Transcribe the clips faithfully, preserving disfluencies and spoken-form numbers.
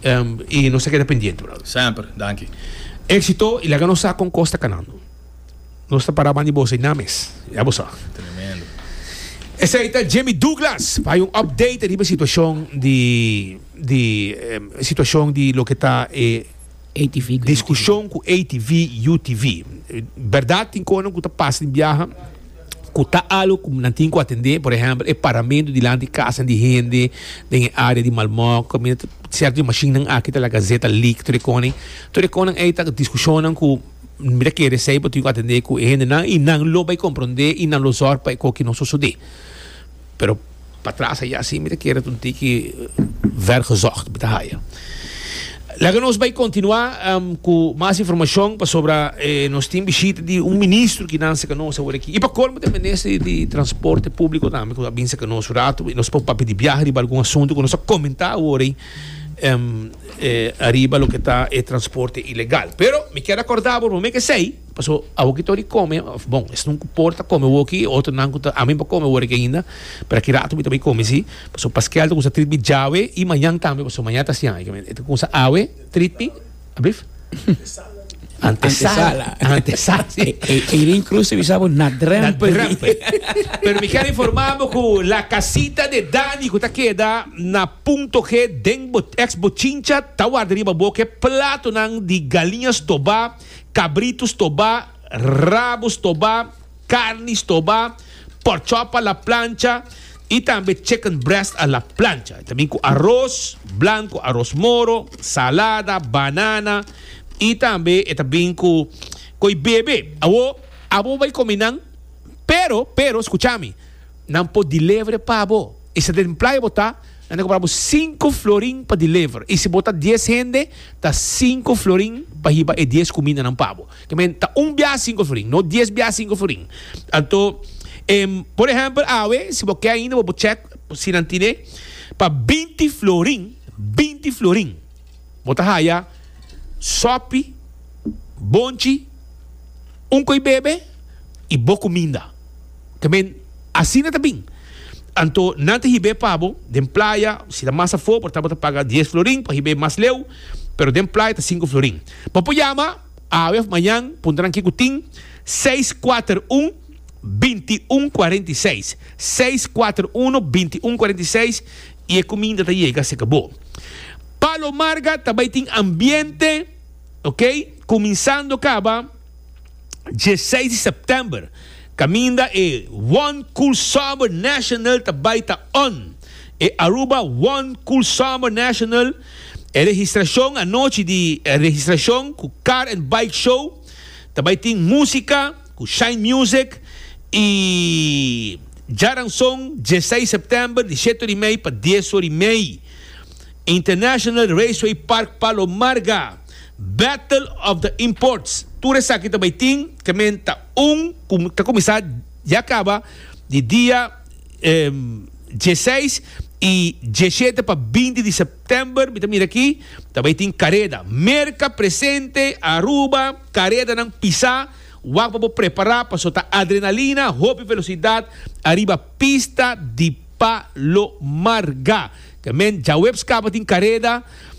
um, e não se queda pendiente, brother. Sempre, danke. Éxito e lá não está com Costa Canando. Não está para mani bolsa e names. Já você. Tremendo. Essa aí está Jamie Douglas. Vai um update de situação de de um, situação de lo que está eh, A T V. discussão com A T V e U T V. Verdade, tem coisa que está passando em viagem. Que está algo que não tem que atender, por exemplo, é paramento de lá de casa de gente, de área de Malmö, certo, imagina aqui está a Gazeta Leak, tudo isso. Tudo isso é a discussão que mira que recebe, tem que atender com gente e não lo vai compreender e não lo sabe para o que não sucede. Pero para trás aí assim, mira que era um tique vergezocht, betahaya. Laga nós vai continuar um, com mais informação sobre eh, nós temos visita de um ministro que não se conosco aqui e para colmo também nesse de transporte público também que bem se conosco rato e nós podemos pedir viagem de algum assunto que nós comentar agora um, eh, arriba lo que está é transporte ilegal. Pero me quero acordar por mim que sei, passou a auditori come, bom, isso não importa come o aqui, outro não a mim para come o aqui ainda, para que rato também come sim. Passou Pascal com essa trip jawe e manhã também, passou manhã tá assim, com essa awe trip, abrif. Antesala. Antesala. E incluso visavo na rampa. Pero me quero informar que a casita de Dani que está queda na ponto G den ex bochincha tá guardando boca plato nang de galinhas tobá, cabritos tobá, rabos tobá, carnes tobá, porchop a la plancha e também chicken breast a la plancha. Também com arroz blanco, arroz moro, salada, banana. E também é também com com bebê. Abo, abo vai combinar, pero, pero, escúchame, não pode delivery para abo. E se tem praia botar, não compramos cinco florim para delivery. E se botar dez gente, tá cinco florim para riba e dez comida não pabo. Que men tá um bia cinco florim, não dez bia cinco florim. Então, um, por exemplo, awe, se você ainda vou check, se não tiver, para vinte florim, vinte florim. Botar aí sopi, bonchi, um coi bebe e boa comida. Também assim também. Então, não te ribe pabo, de praia, se a massa for, portanto, paga dez florim, para ribe mais leu, pero de praia tá cinco florim. Papuyama, a vez manhã, puntarão aqui com seis quatro um, dois um quatro seis. seis quatro um, dois um quatro seis e a comida tá aí, se acabou. Palo Marga também tem ambiente, ok? Começando acaba dezesseis de setembro. Caminda é One Cool Summer National também está on. É Aruba One Cool Summer National. É registração, a noite de é registração com Car and Bike Show. Também tem música com Shine Music. E Jaranson, dezesseis de setembro, de sete horas e meia para dez horas e meia. International Raceway Park Palo Marga. Battle of the Imports. Tudo isso aqui também tem, que está um, está começando, já acaba, de dia um, dezesseis e dezessete para vinte de setembro. Mira aqui, também tem Careda. Merca presente, Aruba, Careda não pisar. Wag para preparar para soltar adrenalina, hope e velocidade, arriba pista de Palo Marga. Também já web escapa tem Careda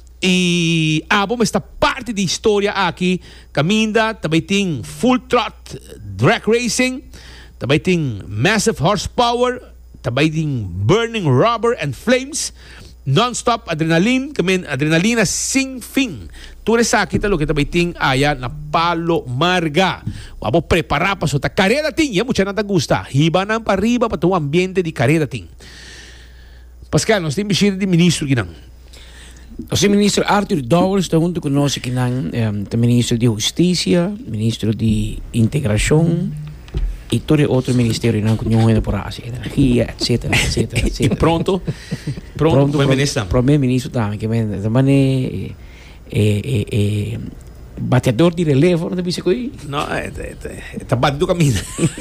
e a bom esta parte de história aqui. Caminda, também tem Full Trot Drag Racing, também tem Massive Horsepower, também tem Burning Rubber and Flames, Non-Stop Adrenaline, também adrenalina sem fim. Tudo isso aqui tá o que também tem aí na Palo Marga. Vamos preparar para soltar Careda tem, e muita nada gusta. Riba não para riba para o ambiente de Careda tem. Pascal, nós temos visita de ministro aqui não? Nós temos ministro Arthur Dowell, está junto conosco aqui não, um, ministro de Justiça, ministro de Integração e todo outro ministério não conhece por aí, energia, etc, etc, etc. Pronto? Pronto, para o ministro também. Para o ministro também, que também é, é, é, é batedor de relevo, não deve ser coisa? Não, está batendo o caminho.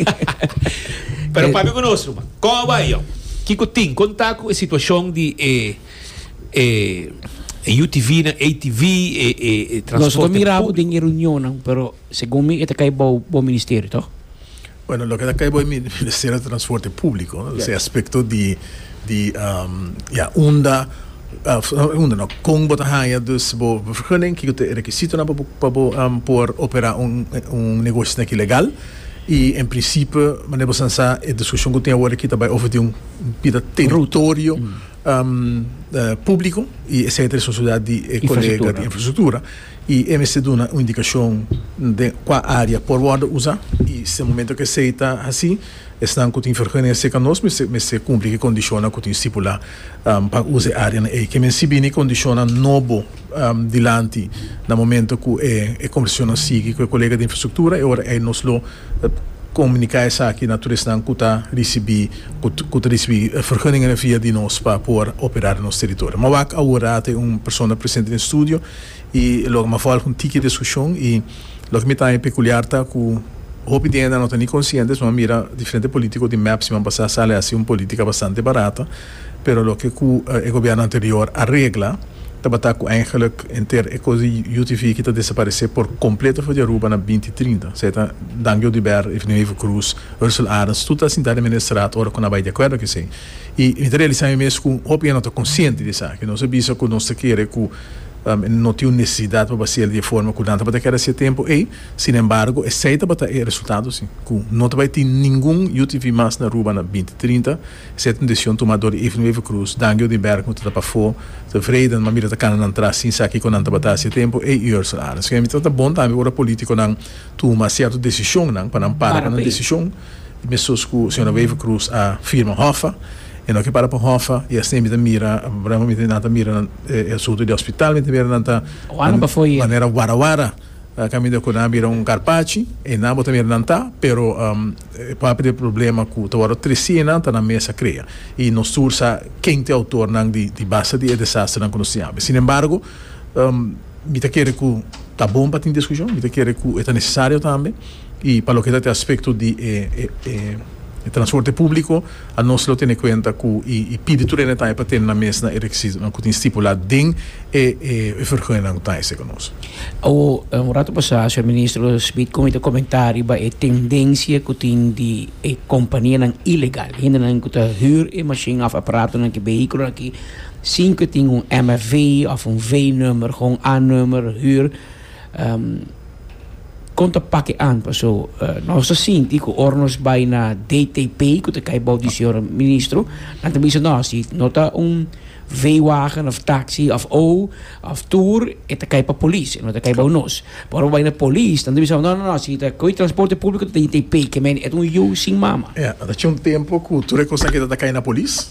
Mas para mim conosco, como vai eu? Kiko tem contar com a situação de eh, eh, U T V, A T V, eh, eh, transporte. Nós miramos em reunião, pero segundo mim, este cai bom bom ministério, tá? Bueno, lo que acá voy a Ministerio de Transporte Público, ¿no? Yeah. Ese aspecto de, de um, yeah, onda uh, com bota haya dus bo vergunning que o requisito na para um, por operar um um negócio aqui legal e em princípio maneira sansa a discussão que tem agora aqui também over de um pida território um, uh, público e essa é a sociedade de colega de infraestrutura e M S dá uma indicação de qual área por onde usar e se no momento que aceita assim estão com vergunning se canos mas se se cumpre que condiciona que estipula um, para usar área e que me se bine condiciona novo um, dilante no momento que é é conversão sigue com o colega de infraestrutura e ora é nos lo uh, comunicar essa aqui na turista que está recebi que está recebi vergunning via de nós para por operar no território mas agora tem uma pessoa presente no estúdio e logo me fala com um tique de discussão e logo me está em peculiar tá com hope de ainda não está nem conscientes mas mira diferente político de maps vão passar sale assim uma política bastante barata pero lo que o uh, governo anterior arregla estava com eigenlijk inter é coisa justifica que desaparecer por completo foi de Aruba na vinte trinta certo Daniel de Ber Evo Cruz Ursula Arens tudo assim da administrado ora com a vai de acordo que sim e interessante mesmo com hope não está consciente disso que não se bisa que não se quer que Um, não tinha necessidade para fazer de forma curante para ter esse tempo e, sin embargo, aceita para ter resultados sim, que não vai ter nenhum U T V mais na Aruba na vinte trinta certa uma decisão tomada de Evo Cruz Daniel de Berg muito para fora de Vreden mas mira tá não entrar sim aqui com não para esse tempo e Ursula Arens que é muito bom também o político não toma certa decisão não para não parar na decisão pessoas que o senhor Evo Cruz a firma Hoffa e não que para para Hoffa e assim me mira bravo me nada mira é assunto de hospital me mira nada maneira warawara caminho com a mira um carpacci e não botar mira nada pero um, para ter problema com o tawaro trecina tá na mesa cria e nos sursa quem tem autor não de de base de desastre não conhecíamos sin embargo um, me tá querer que tá bom para ter discussão me tá querer que é necessário também e para o que tem aspecto de eh, eh, eh, o transporte público a nós lo tem em conta que e, e pede tudo na para ter na mesa na requisito que tem estipulado ding e e vergunning não tá esse conosco. O um rato passado o ministro Smith com um comentário ba a tendência que tem de a companhia não ilegal ainda não que tá huur e machine of aparato não que veículo aqui sim que tem um M F V of um V-nummer gewoon A-nummer huur um, conta pakke aan so uh, nós assim digo ornos by na D T P que tem bau de senhor ministro na também se nós se nota um veewagen of taxi of o of tour e te cai para polícia não te cai bau nós por vai na polícia também não não não se te coi transporte público D T P que men é um eu sim mama é tinha um tempo que tu consegue te cair na polícia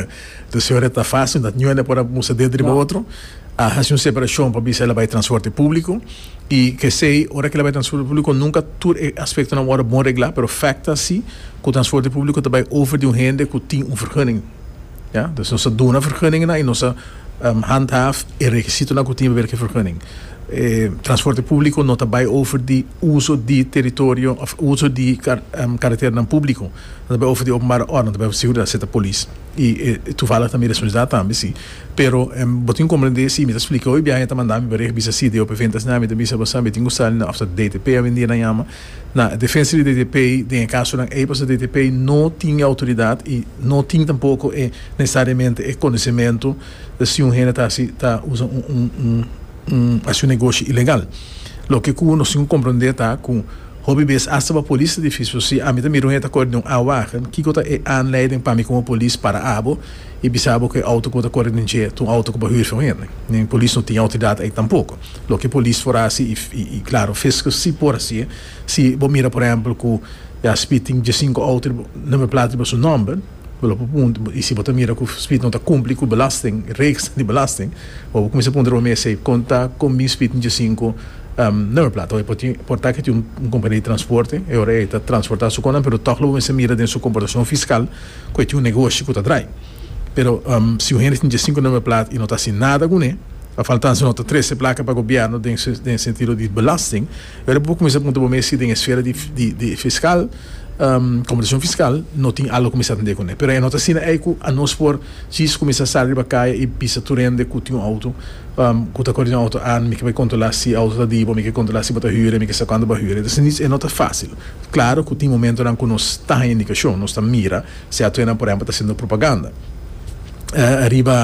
do senhor está fácil da não é para você de um outro a fazer uma separação para ver se ela vai transporte público e que sei hora que ela vai transporte público nunca todo aspecto não é bom reglar pero facta assim que o transporte público também over de um rende que tem um vergunning ja dus nós doen een vergunning na e nós um, handhaaf e requisito na que tem ver que vergunning eh, transporte público não também over de uso de território of uso de car, um, carretera não público também over de openbare ordem também segurança seta polícia e, e tu fala também responsabilidade também sim pero um, botin compreender sim me explica oi bem então mandar me bericht bisa sim de op ventas na me de bisa basa me tingo sal na after D T P a vender na yama na defesa de D T P de em caso na e para D T P não tinha autoridade e não tinha tampouco é necessariamente é conhecimento se um renda tá se tá usa um um, um um, um negócio ilegal. Lo que ku nós não compreender tá com hobby base hasta a polícia difícil se a mim também não é acordo a wagen que gota é aanleiding para mim como polícia para abo e bisabo que auto gota correndo em dia tu auto com huur van hen nem polícia não tem autoridade aí tampouco. Lo que polícia for assim e, e, e claro fisco se por assim se bom mira por exemplo que já speeding de cinco auto número plate para seu nome pelo ponto e se botar mira que o speed não está cumpre com belasting reeks de belasting ou começa a pôr o mês aí conta com mi speed de cinco um, nummer plate ou pode portar que tem um, um companhia de transporte e ora está transportar sua conta pero toch logo você mira dentro sua comportação fiscal que tem um negócio que está atrás pero um, se o rende tem de cinco nummer plate e não está assim nada com ele a faltar se nota treze placas para o governo dentro dentro sentido de belasting eu depois começa a pôr o mês em esfera de, de, de fiscal um, computação fiscal não tem algo começar a entender com ele pero é nota assim é que a nós por se começar a sair para cá e pisa turende que tem um auto um, que está correndo um auto a me que vai controlar se auto está dibo me que controlar se bota hyre me que se quando vai hyre então isso é nota fácil claro que tem momento em que nós está em indicação nós está mira se a tua por exemplo está sendo propaganda uh, arriba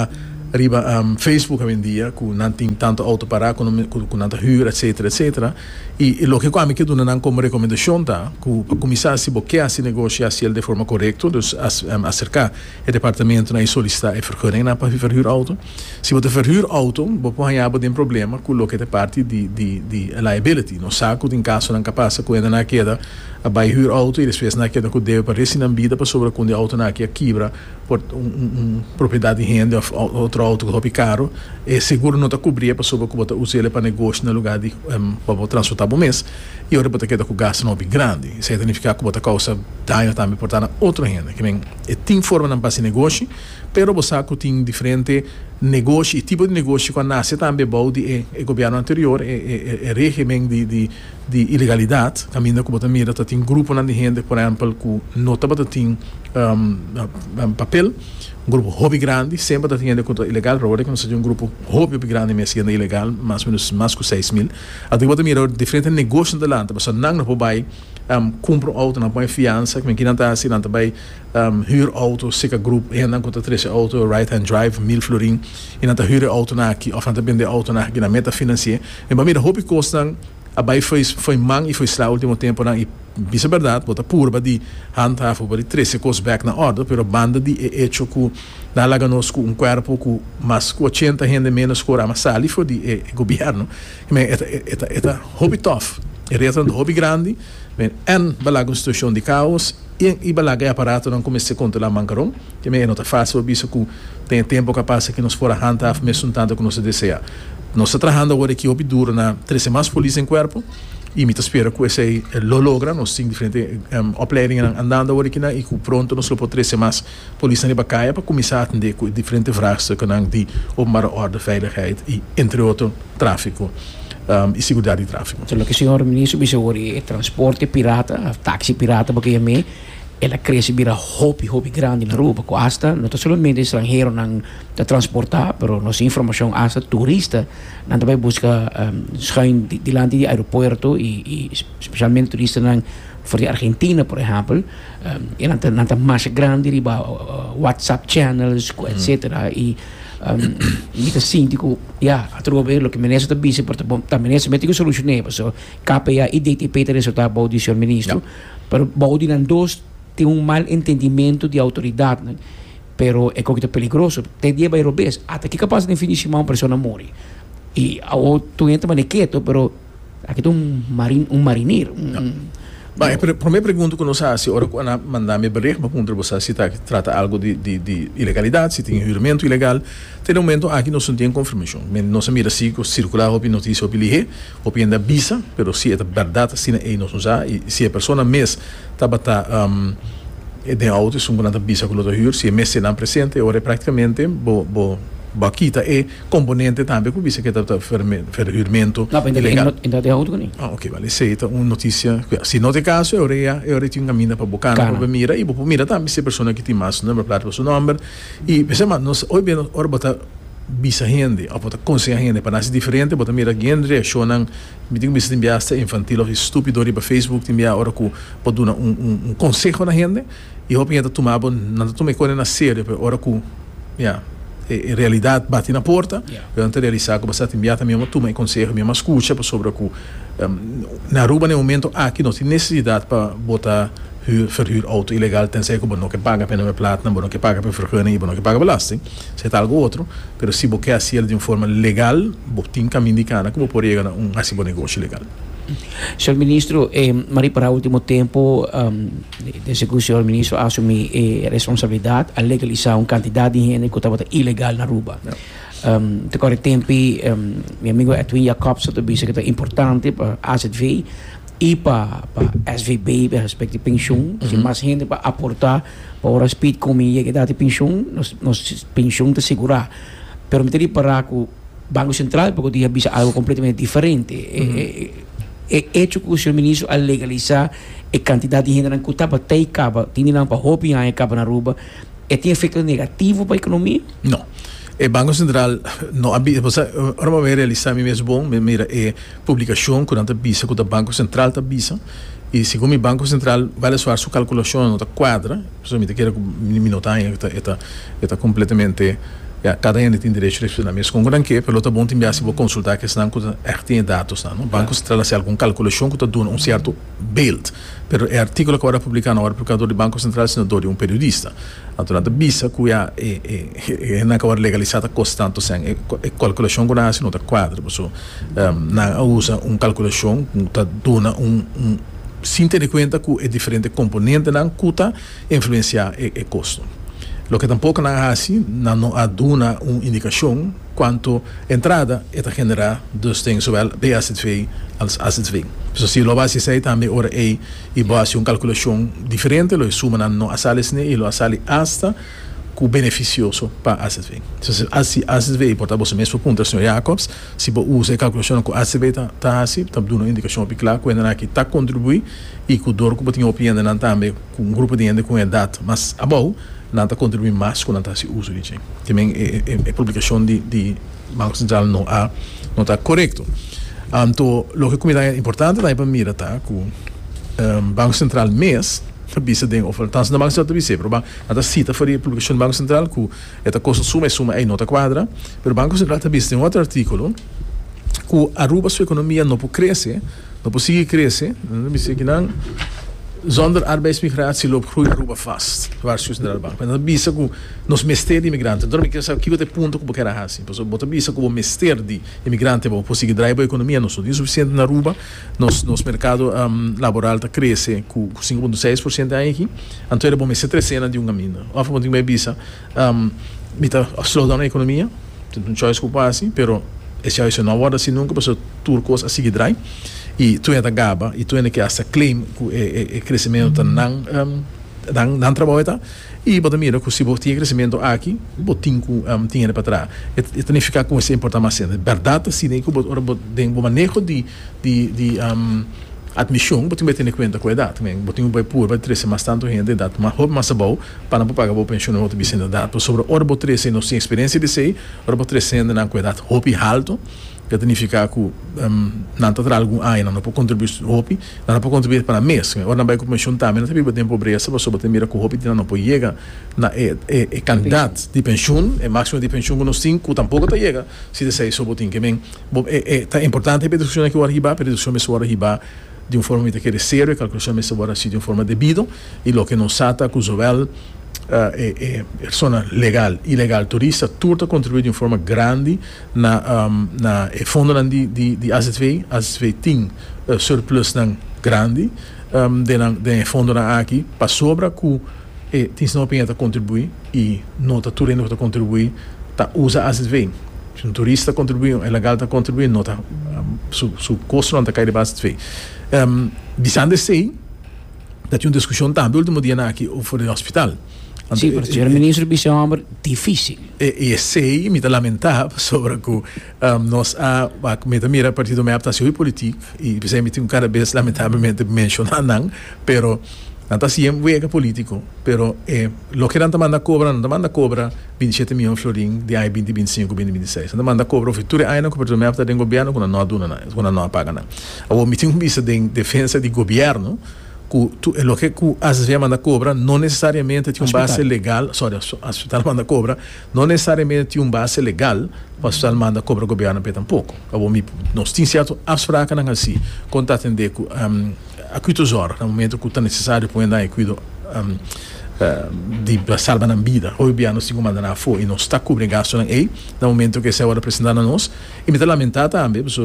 riba um, Facebook hoje em dia, que não tem tanto auto para com com tanta hyra, etc, etc. E, e o que eu que dou não como recomendação tá, que para começar se bloquear esse negócio assim de forma correta, então um, acercar o departamento na solicitar e vergunning na para verhuur auto. Se você verhuur auto, você pode ganhar um problema com o que é parte de de de liability. No saco em caso não capaz com ainda na queda a vai huur auto e depois na queda que deve para resinar vida para sobre quando a auto na que quebra por um, um, um propriedade de renda ou outro auto que é caro, é seguro não está cobrir para sobre que você usa ele para negócio no lugar de um, para transportar por mês e agora você queda com gasto não bem grande. Isso significa que você causa dano também por estar na outra renda. Que bem, é tem forma de fazer negócio, pero você sabe que tem diferente negócio e tipo de negócio que nasce também bom de o governo anterior é é régimen de de de ilegalidade. Caminho que você mira tá tem grupo na de renda, por exemplo, que não tá bota tem um, um, papel, um grupo hobby grande, sempre tá tendo contra ilegal, agora que não seja um grupo hobby grande, mas sendo ilegal, mais ou menos mais que seis mil. Até você mira diferente negócio da landa, você não não vai um, compra um auto, não põe fiança, que não tá assim, não vai um, huur auto, seca grupo, e não contra três auto, right hand drive, mil florin, e não tá huur auto na aqui, ou não tá vender auto na aqui na meta financeira. E para mim, o hobby custa abai foi foi mang e foi slá último tempo na e bisa verdade bota purba de handhaven por treze cost back na order pero banda de é hecho que na laga nos com um corpo com mas oitenta rende menos cora mas ali foi de é, governo que é é é hobby tough é reação de hobby grande men en balaga situação de caos e e balaga aparato não comece a controlar mancaron que é não tá fácil bisa que tem tempo capaz que nos fora handhaven mesmo tanto que nos deseja. Nós estamos trabalhando agora aqui hoje duro na três mais polícia em corpo e me espero que esse lo logra. Nós temos diferentes um, opleidingen andando agora aqui na e que pronto nós vamos três mais polícia na Bacaia para começar a atender com diferentes vraagstukken de openbare orde, veiligheid e entre outros tráfico um, e segurança de tráfico. Então, o que o senhor ministro disse agora é transporte pirata, táxi pirata, porque a mim ela cresce vira hobby, hobby grande na rua, porque hasta, não somente estrangeiro não te transportar, mas nossa informação hasta turista, não também busca um, schuin diante do aeroporto e, e especialmente turista não for de Argentina, por exemplo, um, e não tem mais grande, riba uh, WhatsApp channels, mm. etcétera. E um, me sinto que, ja, a trobe lo que me nessa tabise, porque também nessa me tenho solucionei, so K P A I D T P te resultado bom do senhor ministro, pero bom de dois tem um mal entendimento de autoridade, né? Pero é coisa perigoso. Tem dia vai robes, até que capaz de definir uma pessoa morre. E ao tu entra mas quieto, pero aqui tem um marin um marineiro. Um, Bem, a primeira pergunta que nós fazemos, ora quando mandamos bericht, mas quando você se trata algo de, de, de ilegalidade, se tem juramento ilegal, tem um momento aqui nós não temos confirmação. Nós mira se circular op notícia op lihe, op ainda bisa, pero se é verdade, se é nós usar e se a pessoa mesmo está bata um, de auto, se um quando bisa com o huur, se é mesmo não presente, ora praticamente bo bo Baquita é componente também que bisa que está ferramento ilegal. Ainda tem auto nem. Ah, ok, vale. Se é uma notícia, se não tem caso, eu iria eu iria ter um caminho para buscar, para mira e para mira também se a pessoa que tem mais número plata para seu nome e pensamos nós hoje bem ora bota bisa rende, ou bota conseguir rende para nascer diferente, bota mira alguém reação não me digo bisa enviaste infantil ou estúpido para Facebook enviar ora que pode dar um um um conselho na rende e hoje ainda tomava não tomei coisa na série ora que yeah em realidade bate na porta, yeah. Eu não realizar que você enviar também uma turma e conselho, uma escuta para sobre que um, na rua no momento aqui não tem necessidade para botar verhuur auto ilegal, tenzij que não que paga pena de plata, não que paga para vergunning, não que paga belasting, se é algo outro, mas se você quer de uma forma legal, você tem caminho de cana como por chegar um assim bom negócio legal. Senhor Ministro, eh, Mari, para o último tempo, um, desde que o senhor Ministro assumiu a eh, responsabilidade a legalizar uma quantidade de gente que estava ilegal na rua. Yeah. Um, de corre tempo, um, meu amigo Edwin Jacobson disse que é importante para a A Z V e para a S V B, para respeito de pensão, mm-hmm. Se mais gente para aportar para o speed comida que dá de pensão, nos pensão de segurar. Mas me teria para o Banco Central, porque eu tinha algo completamente diferente. Mm-hmm. eh, é hecho que o senhor ministro a legalizar a quantidade de gente que estava até acaba, tinha não para roubar e acaba na rua, e tem efeito negativo para a economia? Não. O Banco Central não havia, você ora vai realizar mesmo bom, mira é publicação que não está bisa, que o Banco Central está bisa, e segundo o Banco Central vai fazer sua calculação na quadra, pessoalmente que era minutanha, está está está completamente Ja, cada ene tem direito de responder mesmo com grande que, pelo tá bom tem se vou consultar que senão que é tem dados, não? O Banco Central faz alguma calculação que tá dando um certo build, pero é artigo que agora publicado na hora publicador do Banco Central senador e um periodista. Então a bisa que é é é na que agora legalizada constante sem é calculação que nasce no tá quadro, so na usa um calculação que tá dando um um sem ter em conta que é diferente componente na cuta influenciar o custo. Lo que tampouco não é assim, não aduna uma indicação quanto entrada é a generar dos things, zowel B A Z V als A Z V. So, se lo base sai também ora é e base uma calculação diferente, lo suma no asales ne e lo asali hasta que beneficioso para A Z V. So, se A Z V porta você mesmo ponto, senhor Jacobs, se você usa a calculação com A Z V tá tá assim, tá dando uma indicação bem clara que aqui tá contribui e que o dor que tem opinião não também com um grupo de gente com idade, mas a bom não está contribuindo mais com a se uso de gente. Também a publicação de de Banco Central não há não está correto. Então, o que é importante é para mira tá com Banco Central mês bisa den of althans na Banco Central bisa, pero bang ata cita for a publicação do Banco Central que esta costa suma e suma e nota quadra, pero Banco Central também tem outro artigo que Aruba sua economia não pode crescer, não pode seguir crescer, não bisa que não zonder arbeidsmigratie loopt groei Aruba vast, waar ze naar de bank. En dat bisa que nos mester de imigranten. Daarom ik zeg que het ponto que eu quero assim, porque bota bisa que o mester de imigranten vou conseguir drive a economia, não sou suficiente na Aruba, nos nos mercado um, laboral tá cresce com cinco vírgula seis por cento aí, então era bom mester crescendo de uma mina. Of ponto que me bisa, um, mita slow down a economia, tem um choice que passa, pero esse é não hora assim nunca, porque turcos a seguir drive. E tu é da Gaba, e tu é que essa claim que o crescimento não não não trabalha, e bota mira que se você tinha crescimento aqui, botinho um, tinha para trás. E significa que isso é importante mais cedo. Verdade, se nem que o tem um manejo de de de um, admissão, botinho vai ter em conta com a idade também. Botinho vai pôr, vai trazer mais tanto gente idade, mas roupa mais bom para não pagar a pensão não outro sendo idade. Sobre hora botar trazer não sem experiência de sei, hora botar trazer na com idade, roupa alto. Que significa que um, não está algum ano, não pode contribuir hopi, não pode contribuir para mês. Ora não vai com pensão também, não tem tempo pobreza, mas só pode mira que o hopi não pode chegar na é é candidato de pensão, é máximo de pensão que nós temos, tampouco está chega. Se deseja só botin que bem, é é importante a redução aqui o arriba, a redução mesmo o arriba de uma forma muito séria, a calculação mesmo agora de uma forma devida, e lo que nos sata que o zoel Uh, é, é persona legal e ilegal turista tudo contribui de uma forma grande na um, na é fundo de de de A Z V A Z V tem uh, surplus nan grande um, de na de fundo na aqui para sobra que é tem não pensa contribuir e nota tudo não contribuir tá usa A Z V se um turista contribui é legal tá contribuir nota um, su su custo não tá cair de A Z V um, bisando sei da tinha uma discussão também último dia na aqui fora do hospital. Sim, porque o ministro disse que difícil. E sei, me lamentar sobre que um, nós, a me mira partido me apta a político e você me tem um cada vez lamentavelmente mencionar não, pero não está sempre político, pero eh, lo que não manda cobra, não manda cobra vinte e sete milhões florim de aí vinte, vinte e cinco, vinte, vinte e seis, não manda cobra o futuro aí não que o partido me apta de governo quando não aduna, quando não apaga não. Agora me tem um vista de defesa de governo que tu, lo que o A Z V manda cobra não necessariamente tem um base legal, sorry, a hospital manda cobra, não necessariamente tem um base legal para o hospital manda cobra o governo para tampouco. Nós temos certo abstraca não assim, quando atender com um, a cuidos horas, no momento que está necessário para andar e cuido um, uh, de salvar a vida, o governo se manda na fora e não está cobrindo gasto aí, no momento que se hora apresentar a nós, e me está lamentar também, porque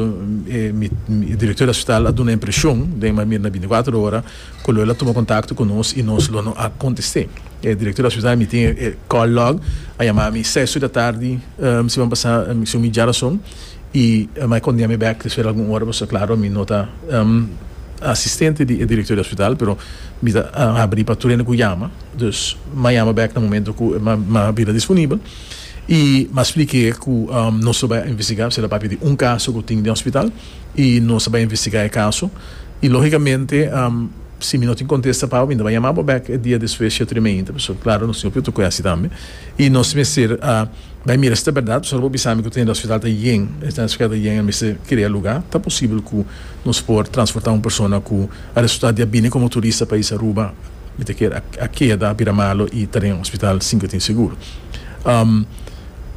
o diretor do hospital dá uma impressão de uma na vinte e quatro horas, quando ela tomou contato conosco e nós não aconteceu. O diretor do hospital me tem call log, a chamar-me seis da tarde, um, se vão passar um, se humilhar a som, e mas quando eu me back, se for alguma hora, você claro, me nota um, assistente de diretor do hospital, pero me dá uh, abrir para tudo que chama, dus me chama back no momento que me vira disponível. E me expliquei que um, nós vamos investigar, se ela vai pedir um caso que tem de hospital, e nós vamos investigar o caso, e logicamente, um, se me não tem contesta para ainda vai chamar para back dia de suécia tremenda, pessoal, claro, nós temos que conhecer também, e nós vamos ser, uh, vai mirar se é verdade, só vou pensar que tem no hospital da Yen, está no hospital da Yen, mas se querer lugar, está possível que nós por transportar uma pessoa que a resultado de bem como turista para Aruba, me que a queda Piramalo e terem um hospital cinco tem seguro. Um,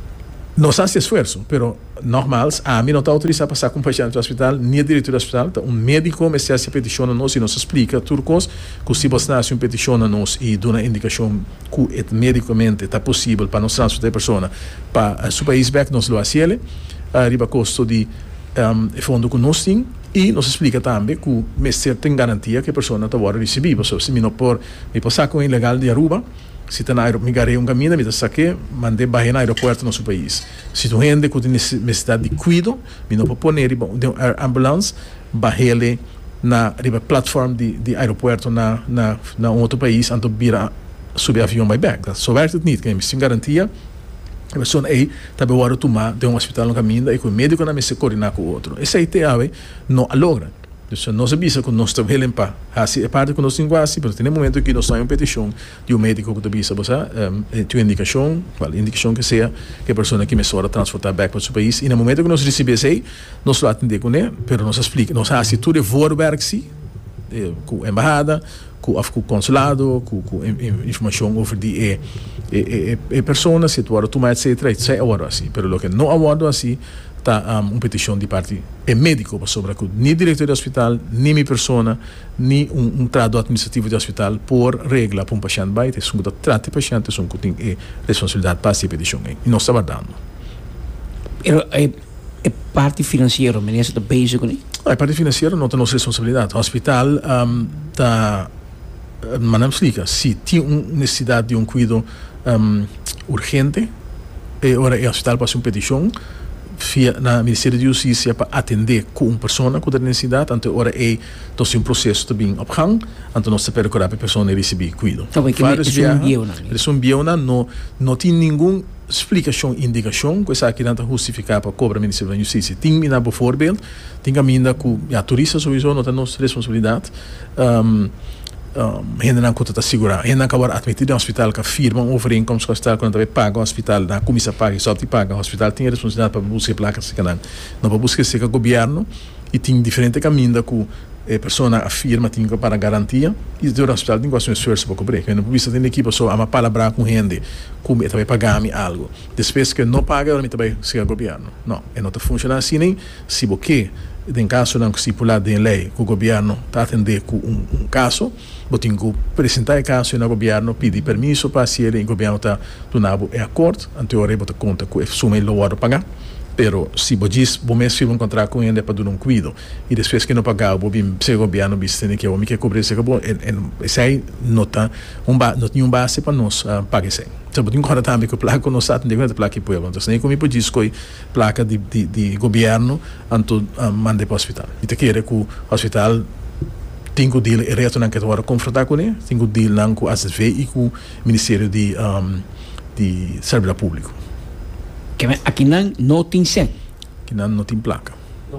Nós fazemos esforço, pero normal, a mim não está autorizado a passar com o paciente do hospital, nem o diretor do hospital, tá, um médico me se peticiona nós e nos explica turcos que se você nasce um peticiona nós e dá uma indicação que medicamente está possível para nós transportar a pessoa para o país back, nós lo hacemos, arriba custo de um, fundo que nós temos e nos explica também que me tem garantia que a pessoa está a receber, se me não por me passar com ilegal de Aruba, se está na aeroporto, me garei um caminho, me saquei, mandei barrer no aeroporto no nosso país. Se tu gente que tem necessidade de cuidado, me não pode pôr de ambulância, barrer na plataforma de, de aeroporto na, na, na um outro país, antes de vir subir avião by back. Só é que que me sem garantia, a pessoa aí está bem tomar de um hospital no caminho e com o médico não me se coordenar com o outro. Esse aí te ave não logra. Então, nós avisa que nós estamos para assim, é parte que nós temos assim, mas tem um momento que nós temos uma petição de um médico que avisa, você um, tem uma indicação, qual indicação que seja, que a pessoa que começou a transportar back para o seu país, e no momento que nós recebemos aí, nós vamos atender com ele, mas nós explica, nós assim, tudo é voorwerk, com a embaixada, com o consulado, com, com informação over die e, e, e pessoa, se tu tomar, etcétera, isso é agora assim, mas o que não agora assim, está um, uma petição de parte é médico sobre que nem diretor do hospital, nem minha pessoa, nem um, um trato administrativo do hospital por regra para um paciente vai ter um trato de paciente, um que tem é, responsabilidade para essa petição e nós estamos dando. É, é parte financeira, mas isso está basic, né? A parte financeira não tem nossa responsabilidade. O hospital está, um, mas não explica, se tem uma necessidade de um cuidado um, urgente, e agora o hospital passa uma petição via na Ministério de Justiça para atender com uma pessoa com necessidade, então agora é então um processo também op gang, então nós esperamos que a pessoa receber cuidado. Então, é um biona. É um biona, não não tem nenhuma explicação, indicação, que essa aqui não está justificada para cobrar o Ministério da Justiça. Tem mina por voorbeeld, tem caminho que a turista sowieso não tem nossa responsabilidade. Um, Ainda não conta segurar, ainda não acabar admitido no hospital que firma uma overeenkomst com o hospital quando paga o hospital, na comissão paga e só te paga, o hospital tem a responsabilidade para buscar placas que não, não para buscar se o governo e tem diferente caminho que a pessoa afirma tem para garantia e o hospital tem que fazer um esforço para cobrir, que não precisa ter equipe só a uma palavra com gente como também pagar-me algo, depois que não paga, eu também se o governo, não, e não funciona assim nem se porque em caso não que estipulado em lei que o governo está atendendo com um, um caso, eu tenho que apresentar o caso e o governo pedir permisso para se ele, o governo está donando é acordo, anterior eu conta que suma ele o pagar, pero se você diz, vou mesmo encontrar com ele para dar um cuidado e depois que não pagar, vou vir se o governo tem que eu me quer cobrir esse acabou, esse aí não tá um ba, não tem um base para nós uh, pagar isso. Então eu tenho que também que a placa não sabe onde é a placa que põe, então nem como eu disse que placa de de, de governo anto uh, mande para o hospital. E te quer que o hospital tem que deal reto não que agora confrontar com ele, tem que deal não com a S V e com o Ministério de um, de Serviço Público. Que aqui não não tem sem. Que não não tem placa.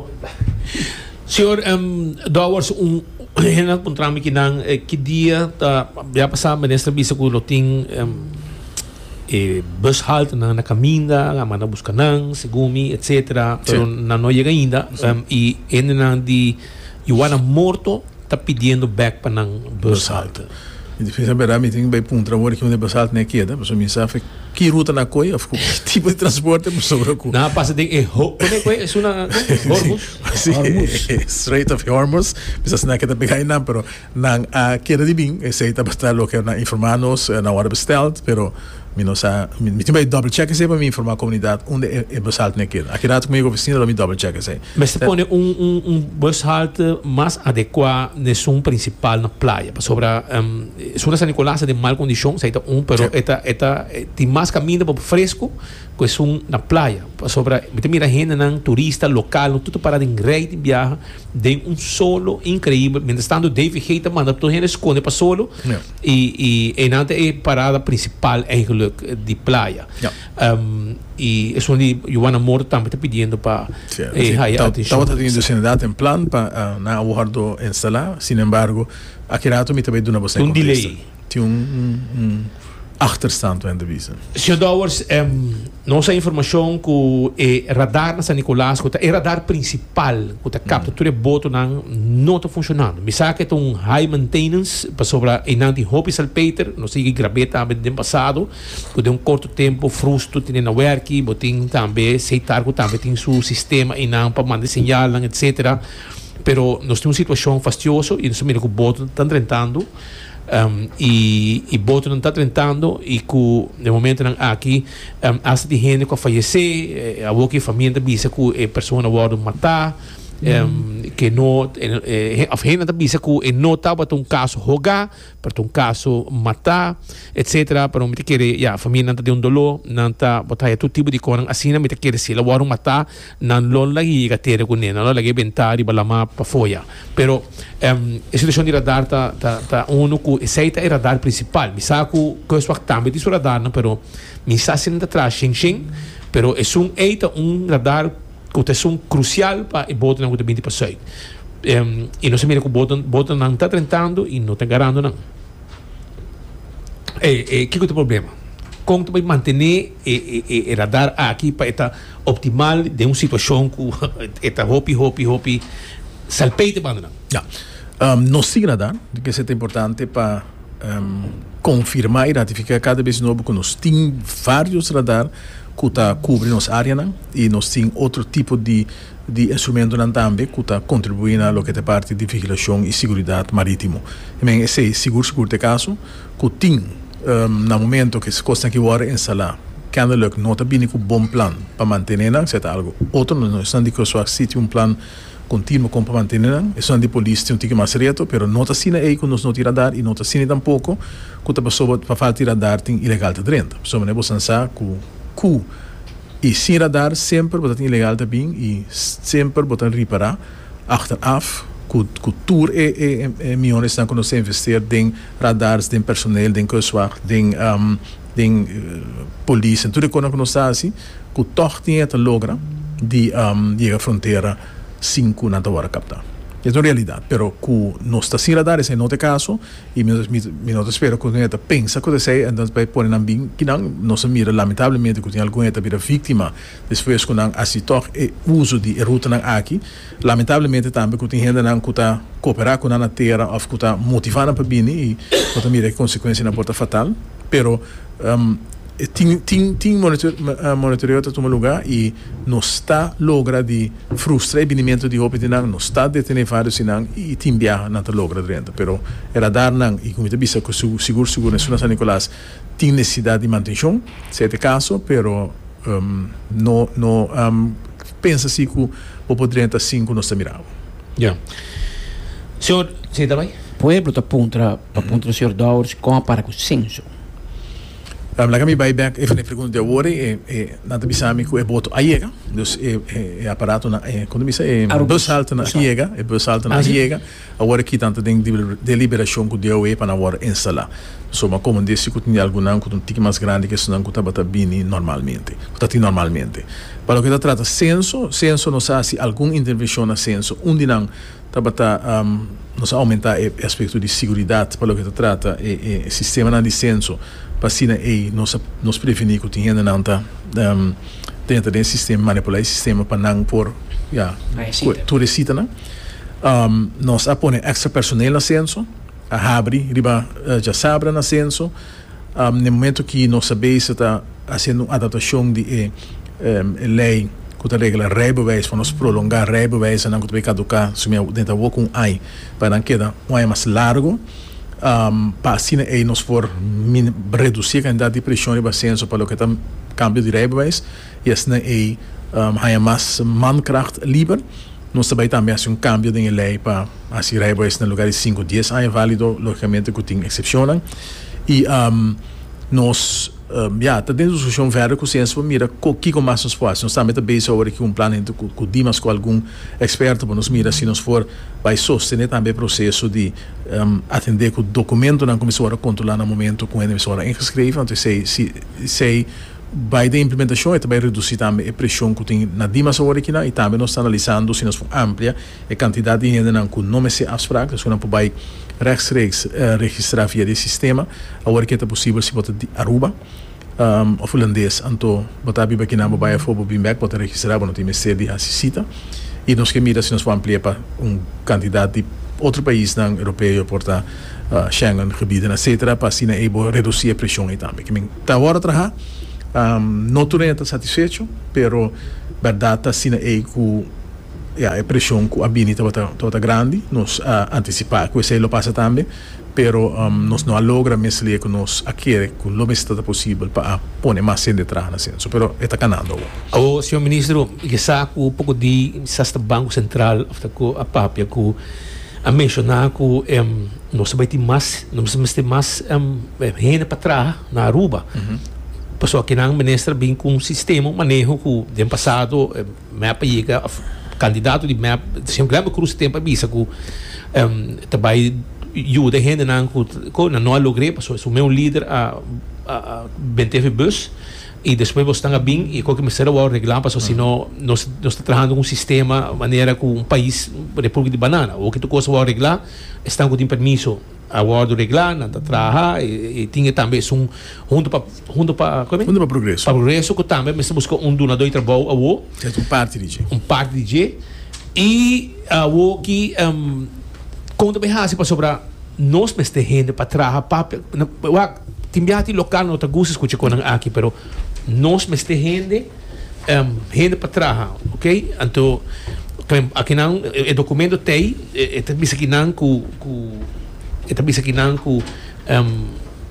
Senhor, um, dawars um henang puntrami kinang eh, que dia tá já passava nesta visa que o tem um, eh, bus halt na na caminda, a mana busca nang, segumi, etcétera. Pero não não chega ainda um, e henang de Ioana morto tá pedindo back para nang bus halt. E depois a verdade tem bem um trabalho que onde bus halt nem queda, mas o mim sabe que ruta na coia, que tipo de transporte é sobre o não passa de é como é que é uma Hormuz Strait of Hormuz precisa não queda pegar não, pero não a queda de bem esse está bastante o que na informarnos na hora besteld, pero me não sa me tem bem double check esse para me informar a comunidade onde é bus halt nem queda. Aqui rato comigo oficina lo me double check esse. Mas se põe um um um bus halt mais adequado nesse um principal na praia, sobre um, Suna San Nicolás de mal condição, se está um, pero eta eta tem mais caminho para fresco, que é um na praia, sobre me mira gente não turista local, tudo para em rei de viagem, de um solo incrível, mientras tanto David Heita manda toda gente esconde para solo yeah. e e nada é parada principal eigenlijk de praia. Yeah. Um, e é onde Ioana Morto também está pedindo para estava tendo vicinidade em plano para uh, na aguardo instalar, sin embargo, aqui rato me também dá uma um delay. Tinha um, um, um achterstand van de visa. Senhor Dowers, um, nossa informação que o radar na San Nicolás, que é radar principal, que a captura boto não não está funcionando. Me sabe que é um high maintenance para sobre a inanti Hopi Salpeter, não sei que gravei também no passado, que de um curto tempo frusto tem na work, botin também aceitar que também tem seu sistema inam para mandar sinal, etcétera. Pero nós temos uma situação fastidiosa e nós mira que o boto está tentando. Um, e o boto não está tentando e que no momento não aqui um, há de gente que falecer a boca família da bisa que a pessoa não pode matar um, que não a gente da bisa que não estava um caso rogar para um caso matar etc para não querer já a família não tem um dolor não está botar todo tipo de coisa assim não querer se ela vai matar não lo lagi gater com nena não lagi bentar e balama para fora pero um, a situação de radar tá tá tá uno que aceita é radar principal me saco que os factos também disso radar não pero me sabe ainda atrás xing xing pero é um eita um radar que é um crucial para o boto não ter vinte por cento um, e não se mira que o boto boto não está tentando e não está garando não é é que é o problema como tu vai manter o radar aqui para estar optimal de uma situação que está hopi hopi hopi salpeite para não ja um, nos sim radar que é importante para um, confirmar e ratificar cada vez novo que nós temos vários radar que está cobrindo nossa área não? E nós temos outro tipo de de instrumento não também que está contribuindo a lo que é parte de vigilação e segurança marítimo. Também esse seguro seguro de caso que tem um, no momento que se costa que vai instalar kennelijk não está bem com um bom plano para manter não, se é algo outro não estão de que só existe um plano contínuo com para manter não, isso não de polícia um tique mais reto, pero não está sina aí que nós não tira dar e não está sina tampouco que a pessoa para falta tirar dar tem ilegal de dentro. Pessoa não é pensar que Cu. E sem radar sempre botar ilegal também e sempre botar reparar achteraf que que tour é é milhões estão quando se investir em radars, em personal, em kustwacht, em um, em uh, polícia, tudo quando nós está assim que toch tinha a logra de um, de a fronteira cinco na hora captar. É uma realidade, pero que nós está sem radar esse é outro caso e me me não espero que a gente pensa que você então vai pôr na bem que não nós mira lamentavelmente que tem alguma gente vira vítima depois que não assim toch é uso de ruta não aqui lamentavelmente também que tem gente não que está cooperar com a terra ou que está motivando para bem e que mira que consequência na porta fatal, pero um, tem tem tem monitor monitoreio todo lugar e não está logra de frustrar o benimento de hope de não não está detendo vários sinang e tem viaja não está logra dentro, pero era dar não e como te disse que o seguro seguro na San Nicolás tem necessidade de manutenção certo caso, pero um, não não um, pensa assim que o poderia estar cinco não está mirado. Já. Senhor, você está bem? Pueblo está aponta aponta o senhor Dowers com para o censo. Um, lá kami buyback even a pergunta de agora é é nada bisami que é boto a iega dus é é aparato na é quando bisa é bus alta na iega é bus alta na iega agora aqui tanto tem deliberação que deu é para agora instalar so uma como desse que tinha algum não que um tique mais grande que isso não que estava bem normalmente está tem normalmente para o que trata censo censo não sabe se alguma intervenção na censo onde não estava um, nos aumentar o aspecto de segurança para o que trata é o sistema de censo para assim aí nós nos prevenir que tinha ainda não tá um, dentro desse sistema manipular esse sistema para não por já tudo recita não um, nós apone extra personal na censo a abre riba uh, já sabra na censo um, no momento que nós sabemos está fazendo adaptação de um, lei que a regra rijbewijs para nós prolongar rijbewijs en dan que caducar se meu dentro do com ai para não queda um ai mais largo um, para assim aí nós for reduzir a quantidade de pressão e bacenso para o que tam cambio de rijbewijs e assim aí um, há mais mankracht lieber nós também também assim um cambio de lei para assim rijbewijs no lugar de cinco dias é válido logicamente que tem excepção e um, nós Um, ja, dat is dus zo'n verder que ciência para mira que com mais nos faz. Nós também também agora que um plano entre com dimas com algum experto para nos mira se nos for vai sostener também processo de um, atender que o documento não começou a controlar no momento com ele começou a inscrever, então sei se sei Bij de implementação, e também reduzir também a pressão que tem na Dima Sawari aqui, e também nós estamos analisando se nós for amplia a quantidade de gente que não se afspraak, dus we não podemos rechtstreeks uh, registrar via de sistema, agora que é possível se botar Aruba, um, of holandês, então botar biba aqui na mobile for bimbek, botar registrar, não tem mais ser de assistita, e nós que mira se nós for ampliar para um quantidade de outro país não europeu, porta uh, Schengen gebieden, etcétera, para assim é reduzir a pressão aí também. Que tá agora trabalhar Um, não estou nem satisfeito, pero verdade assim é que yeah, a pressão que a Bini está grande, nós uh, antecipar que isso aí lo passa também, pero um, nós não logra mesmo que nós aqui que o mais está possível para pôr mais gente atrás na senso, pero está canando. O senhor ministro, que sabe um pouco de sasta Banco Central, a papia que a mencionar que um, nós vai ter mais, nós vamos ter mais um, gente para trás na Aruba. Uh-huh. Pessoal que não ministra bem com um sistema, um manejo que, no passado, mapa chega, candidato de mapa, se um grande cruz tempo a bisa que também ajuda a gente não que não logrei, pessoal, o meu líder a a benteve bus e depois você está bem e qualquer coisa vai arreglar, pessoal, senão nós nós está trabalhando com um sistema, maneira que um país, República de Banana, ou que tu coisa vai arreglar, estão com permisso a guarda regular, não está trabalhar e, e tinha também um junto para junto para como é? Junto para progresso. Para progresso que também mas busca um donador trabalho a o. É um parte de G. Um parte de G e a o que um, quando bem assim para sobrar nós mas tem gente para trabalhar papel. Timbiati local não tá gosto escutar com aqui, pero nós mas tem gente um, gente para trabalhar, ok? Então aqui não o documento tem é também aqui não com eta bisa kinang ku um,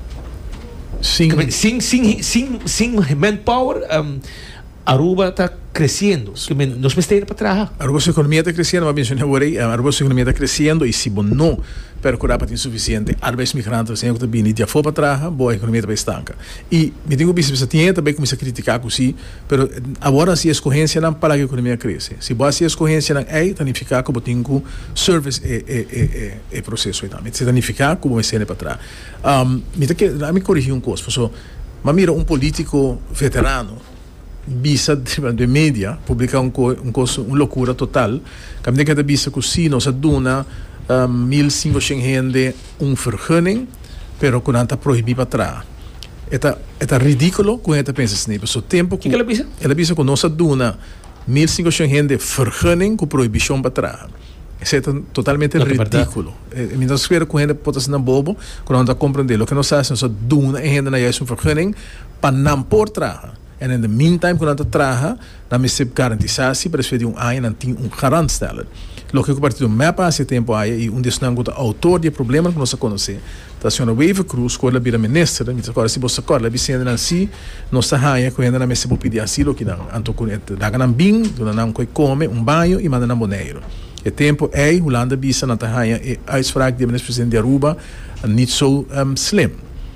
sim sim sim sim sim manpower um, Aruba está crescendo, nós precisamos para trás. Aruba sua economia está crescendo, mas mencionei agora, Aruba sua economia está crescendo e se não percurar para ter suficiente arbeidsmigranten sem que também já for para trás, boa economia está estanca. E me tenho que pensar tinha também começar a criticar assim, pero agora se a escorrência não para que a economia cresce. Se boa se a escorrência não é, tanificar como tem que service é é é é processo aí também. Se tanificar como vai ser para trás. Um, me tem que me corrigir um coisa, pessoal. Mas mira um político veterano bisa de mídia publica um co, um coisa uma loucura total que me que bisa que se nós aduna um, mil e cinquentos gente um vergunning pero que não está proibido para trás é é ridículo quando você pensa assim pessoal tempo que ela bisa ela bisa que nós aduna mil e cinquentos gente vergunning com proibição para trás isso é totalmente ridículo então espero que a gente pode ser bobo quando não está compreendendo o que nós fazemos nós aduna a gente na juist um vergunning para não por trás. En in the meantime, quando a traga, dan is het garantisatie, para de um ano, dan tem um garantsteller. Lo que o partido me passa tempo aí e um desses não é autor de problema que nós conhecemos. Tá a senhora Wave Cruz, quando ela vira ministra, então agora se você agora, ela sendo assim, nós aí quando ela me se pedir asilo que não, anto com ele, dá ganham bem, do não coi come um banho e manda na boneiro. E tempo é Holanda bisa na tahanha e a uitspraak die minister president de Aruba niet zo um, slim,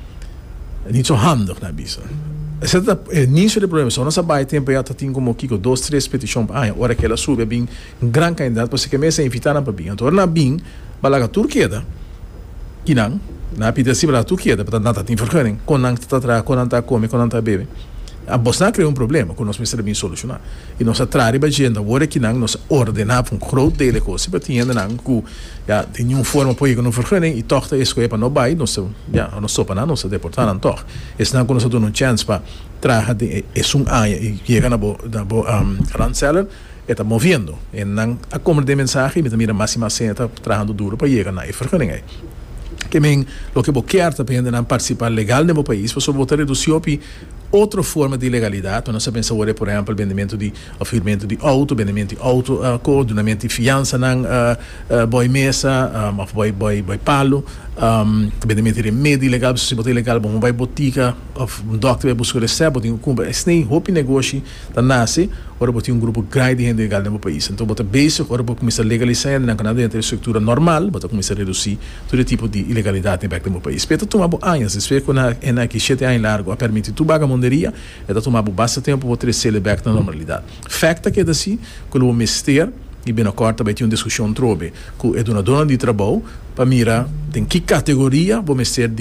niet zo handig na bisa. Esse é nisso de problema. Só nossa baia tempo já tem como Kiko dois, três petições para a hora que ela sube bem um grande candidato para se começar a invitar para bem. Então na bem, balaga Turquia da, que não, na pita se balaga Turquia da, para nada tem vergonha. Quando não está atrás, quando não está come, quando não está bebe. A Bosna cria um problema que nós precisamos bem solucionar. E nós atrás para gente, agora que não nós ordenar um crowd dele coisa para tinha não que já tem uma forma para ir com um vergonha e toca isso que é para não vai, nós já nós só para não nós deportar não toca. Esse não quando nós damos uma chance para traga de es um ano e chega na bo na bo um, ranceller está movendo e não a como de mensagem me também a máxima senta trabalhando duro para chegar na e vergonha aí. Que men lo que vou querer também não participar legal no meu país, você botar reduzir op outra forma de ilegalidade, nós pensamos agora, por exemplo, vendimento de afirmamento de auto, vendimento de auto, uh, coordenamento de fiança não uh, uh, boy mesa, um, of boy boy boy palo, um, vendimento de remédio ilegal, se botar ilegal, bom, vai botica, of um doctor vai buscar receber, tem um cumpre, esse nem roupa negócio da nasce, agora botar um grupo grande de gente ilegal no meu país, então botar basic, agora vou começar a legalizar, na Canadá dentro da estrutura normal, botar começar a reduzir todo tipo de ilegalidade no meu país. Pero tomar anos, espero que na na que sete anos largo a permitir tu baga monderia, é da tomar bastante tempo para trazer ele back na normalidade. Facta que é assim, que o ministério e bem na corta vai ter uma discussão trobe, que é dona dona de trabalho para mirar tem que categoria o ministério de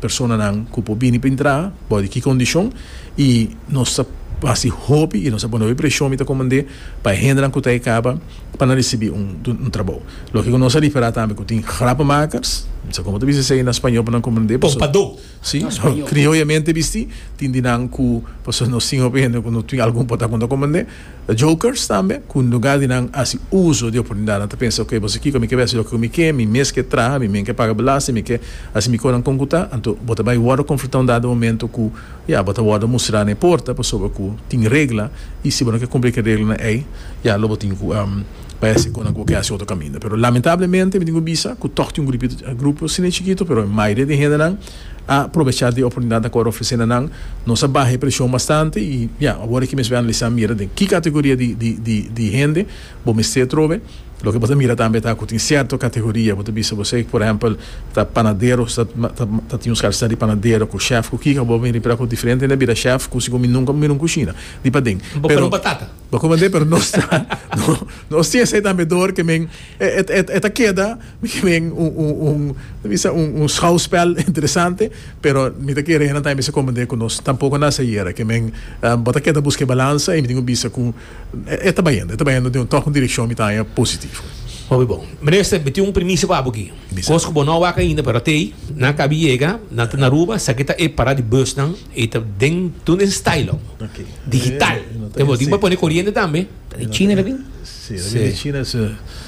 persona não cupo bini para entrar, pode que condição e nossa assim hobby e nossa boa pressão me tá comandar para render que tá acaba para receber um um trabalho. Lo que nós ali para também que tem rapamakers, não sei como tu diz aí na espanhol para não comandar. Pompador. Sim, criolamente visti, tem dinang ku pessoas não sim opinião quando tem algum pota quando comandar. Jokers também, com lugar dinang assim uso de oportunidade, tu pensa ok, você aqui como que vai ser o que me quer, me mês que tra, me men que paga belasta, me que assim me coram com cuta, então bota vai o conflitão dado momento que já bota o mostrar na porta pessoa que tem regra e se você cumprir a regra aí, já logo tem que um, parece que não qualquer outro caminho. Pero lamentavelmente me digo bisa que toque um grupo grupo assim chiquito, pero a maioria de gente não a aproveitar de oportunidade que oferecendo não, nossa barra pressão bastante e já agora que me vai analisar mira de que categoria de de de, de gente vou me ser trove. Lo que você mira também está com certa categoria, você bisa você por exemplo tá panadeiro, tá tá tem uns caras de panadeiro com chefe, com que acabou vir para com diferente, né, vira chefe, consigo me nunca me não cozinha, de padem. Pero batata. Vou comandar pero nós nós tinha esse também dor que men é é é queda, que men um um um um um schouwspel interessante, pero me tá querendo também se comandar com nós, tampouco nessa era que men bota queda busca balança e me digo bisa com é tá bem, é tá bem de um toque direção me tá positivo. Muito bom. Ministro, tem um premissa para aqui. Cosco bom não ainda, pero tem na cabiega, na Naruba, saqueta é parar de bus não, e tá dentro nesse style, digital. Tem bom, digo para corrente também. De China ele vem? Sim, de China se.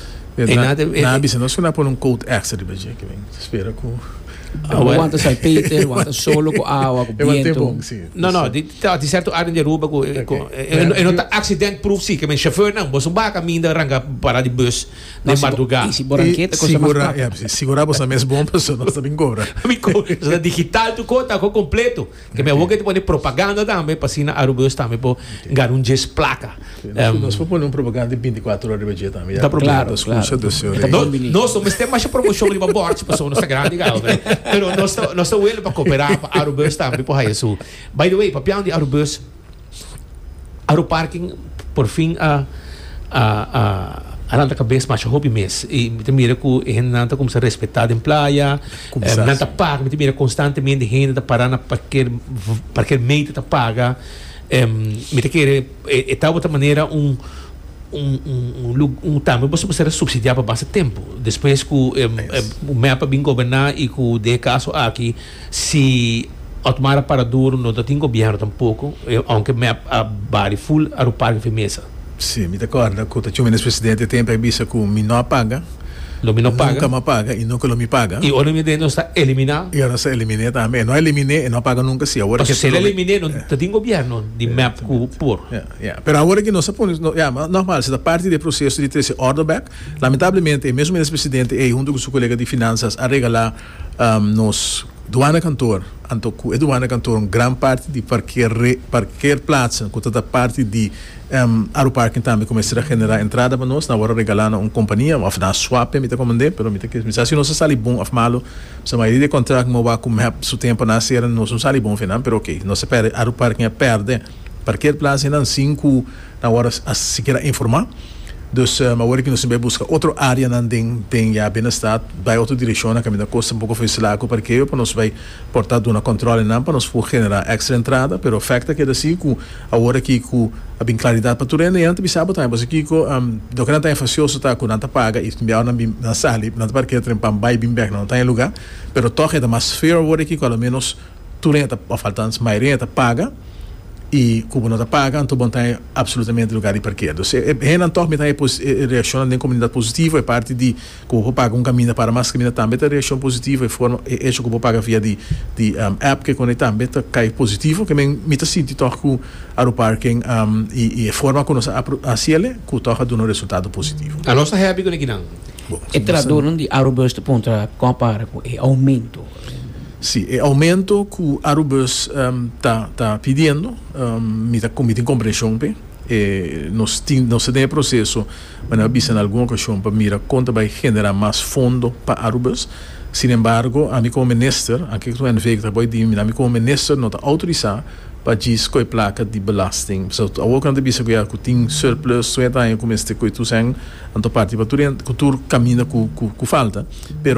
Na bisa nós não por um code extra de budget que vem. Espera com Aguanta salpete, aguanta solo com água, com vento. Não, não, de, de certo área de Aruba, e não tá acidente proof, sim, que o chauffeur não, você vai caminhar, arranca parar de bus, de madrugada. E se branqueta, coisa mais rápida. Segurar você mesmo bom, pessoa, nós também cobra. Digital, tu conta, com completo. Que meu avô que te pode propaganda também, para assinar Arubus também, para ganhar um gest placa. Nós vamos pôr um propaganda de vinte e quatro horas de budget também. Tá claro, claro. Nós somos tem mais promoção de bordo, pessoa, nós tá grande, galera. Pero nós nós estamos ele para cooperar para Arubus também por isso. By the way, papião de Arubus, Aruparking por fim a a a nanta cabeça mais hobby mês e me mira que a nanta como se respeitar em praia, nanta paga, me mira constantemente gente da parana para que para que meio tá paga, me te querer é tal outra maneira um um um um também você precisa subsidiar para bastante tempo depois que o mapa bem governar e que o de caso aqui se automática para duro não tem governo tampouco aunque map a bari full a rupar em mesa. Sim, me recorda que o tio presidente tem para bisa que me não paga. Lo me não paga. Nunca me paga e nunca lo me paga. E o me não está eliminado. E agora está eliminado também. Não eliminei e não paga nunca se agora que se ele eliminei não tem governo de map por. Yeah, pero agora que nós sapamos, yeah, normal, se da parte do processo de ter esse order back, lamentavelmente, mesmo o presidente e junto com seu colega de finanças a regalar um, nos Duana Cantor, anto ku Duana Cantor uma grande parte de parquear parquear plaatsen, com toda parte de um, Aeroparking também começar a generar entrada para nós, na hora regalando uma companhia, ou na swap, me te comandei, pero me te que se assim não se sale bom, af malo, se maioria de contrato mo va com map su tempo na ser não se sale bom final, pero ok, não se perde Aeroparking perde, parquear plaatsen não cinco na hora a se queira informar. Dus uh, maar que nós também busca outra área não tem tem já bem estado vai outra direção na caminho costa um pouco facilitado porque para nós vai portar do na controle não para nós for generar extra entrada, pero o facto que assim com a hora que com a bem claridade para tudo e antes bisaba também mas aqui com um, do que não tem facioso tá com não tá paga e também na na sala não tá porque trem pam vai bem back não tem lugar, pero toque da mais fair hora aqui pelo menos tudo tá faltando mais renta paga e como não está paga, então bom tem absolutamente lugar de parqueio. Então, é não torna tem reação na comunidade positiva, é parte de como paga um caminho para mais caminho também tem reação positiva, é forma é isso que vou pagar via de de um, app que conecta também tá cai positivo, que me me tá sentindo toque com Aeroparking um, e e forma como nós a ciele que toca do resultado positivo. A nossa happy com aqui não. E traduzir de Aerobus ponto compara com o aumento. Sim, o aumento que o Aerobus está um, tá pedindo, um, me está com compreensão, e nós temos esse processo, mas não visa em alguma ocasião para mira quanto vai generar mais fundo para Aerobus. Sin embargo, a mim como ministro, aqui que eu vejo que vai dizer, a mim como ministro não está autorizado para dizer que a placa de belasting. So, a outra não visa que tem surplus, só é como este que tu sang, então parte para tu tu caminha com com falta, pero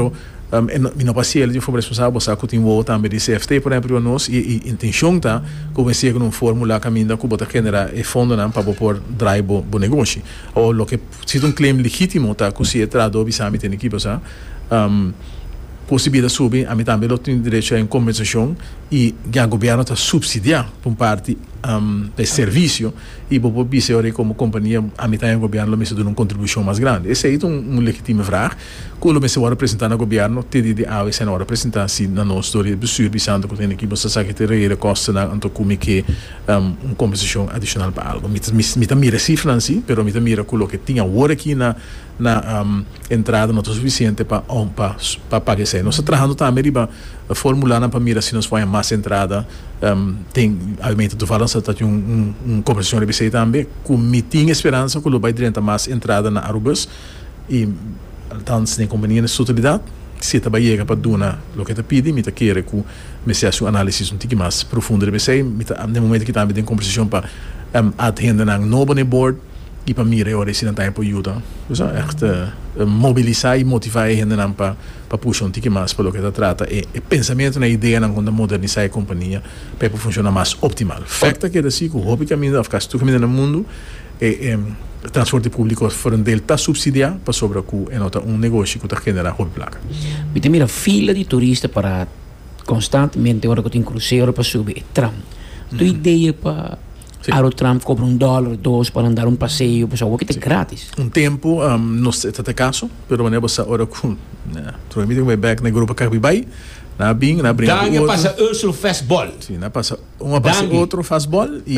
Um, en mi no passie de for responsável sa que tem o também de C F T por exemplo nós e e intenção tá comecei com um fórmula caminho que bota genera e fundo não para por drive bo, bo negócio ou lo que se um claim legítimo tá que se trado bisami tem equipe sa um, possibilidade subir a mim também lo tem direito a compensação e o governo está subsidiar por parte um, do serviço e por bisa ora como companhia a mim também o governo me dá uma contribuição mais grande esse é um, um legítimo vraag quando me se vai apresentar no governo te de a esse não apresentar se na nossa história bestuur bisando que tem aqui você sabe que ter real custo na anto como que um, uma compensação adicional para algo me me me mira cifra assim pero me mira aquilo que tinha hora aqui na na um, entrada não é suficiente para um, para para pagar isso nós trabalhando também riba formulando para mira se nós vai mais entrada um, tem aumento do balanço tá um um, um compensação de B C também com me tinha esperança que vai direto mais entrada na Arubus e então se tem companhia na totalidade se tá chega para dona o que tá pedi me tá querer que me se a análise um tique mais profundo de B C me tá no momento que também tem compensação para um, atender na novo board e para mim é hora de não tempo ajuda dus echt uh, mobilizar e motivar a gente para para puxar um tique mais para o que está trata e, e pensamento na ideia na quando modernizar a companhia para funcionar mais optimal facta que é assim que o hobby caminho ficar tu caminho no mundo e, e transporte público for um del está subsidiar para sobre que é nota um negócio que está generando hobby placa me tem mira fila de turistas para constantemente agora que tem cruzeiro para subir tram tu mm-hmm. ideia para Aro Trump cobra um dólar, dois para andar um passeio, pessoal, o que é grátis. Um tempo, um, não sei se é caso, pero mané você ora com, tu me diga back na grupo Carbibai, na bing, na brinca. Dangue passa Ursula fastball. Sim, na passa uma passa outro fastball e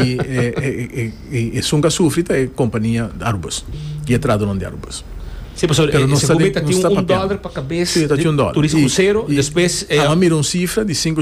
e e e sunga sufrita é companhia Arbus. E é trado não de Arbus. Sim, pessoal, esse cometa tem um dólar para cabeça. Sim, tem um dólar. Turismo cruzeiro, depois a mira uma cifra de cinco